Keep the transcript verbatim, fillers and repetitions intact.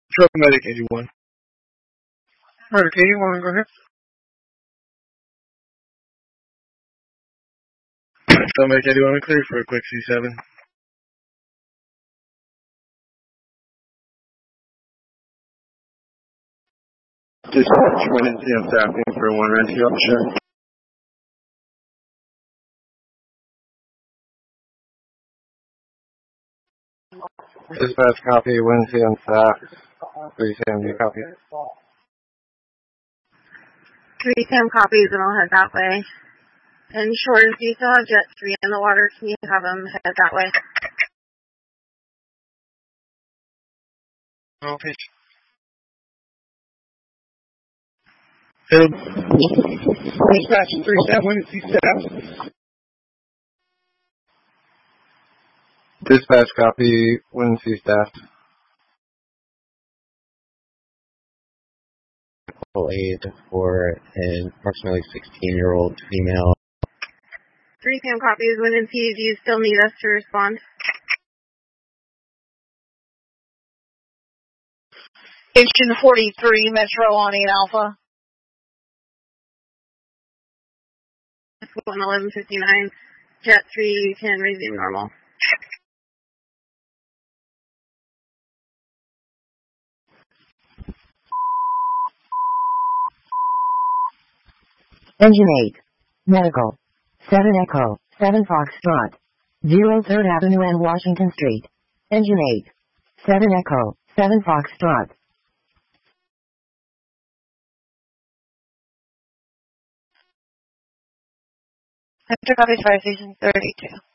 Truck Medic eighty-one. Medic eighty-one, go ahead. Truck Medic eighty-one, we clear for a quick C seven. Dispatch, when is the staffing for one rescue officer? Dispatch copy, Wednesday on staff. three seventy copy. three Sam copies and I'll head that way. And Shores, do you still have Jet three in the water? Can you have them head that way? Okay. Dispatch three seven, when is the staff? Dispatch copy, Wednesday staff. Aid for an approximately sixteen-year-old female. three Sam copies, Wednesday, do you still need us to respond? Station forty-three, Metro on eight Alpha. one eleven fifty-nine, Jet three, you can resume normal. Engine eight. Medical. seven Echo, seven Foxtrot. zero third Avenue and Washington Street. Engine eight. seven Echo, seven Foxtrot. Metro copies, Fire Station thirty-two.